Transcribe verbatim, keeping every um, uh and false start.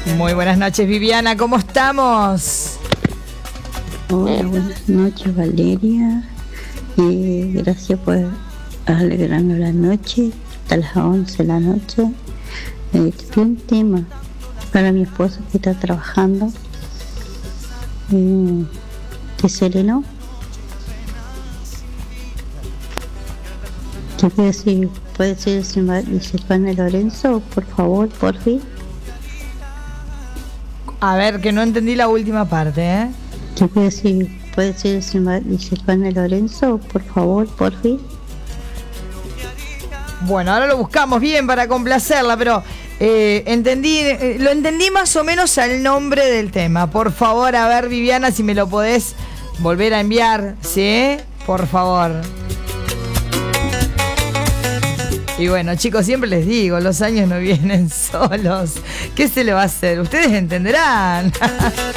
Muy buenas noches, Viviana, ¿cómo estamos? Hola, buenas noches, Valeria. Eh, gracias por alegrarnos la noche, hasta las once de la noche. Eh, te pido un tema para mi esposo que está trabajando. Eh, ¿Te serenó? ¿Qué puede decir? ¿Puede ser Silvana Lorenzo, por favor, por fin? A ver, que no entendí la última parte, ¿eh? ¿Qué puede decir? ¿Puede ser Silvana Lorenzo, por favor, por fin? Bueno, ahora lo buscamos bien para complacerla, pero eh, entendí, eh, lo entendí más o menos al nombre del tema. Por favor, a ver, Viviana, si me lo podés volver a enviar, ¿sí? Por favor. Y bueno, chicos, siempre les digo, los años no vienen solos. ¿Qué se le va a hacer? Ustedes entenderán.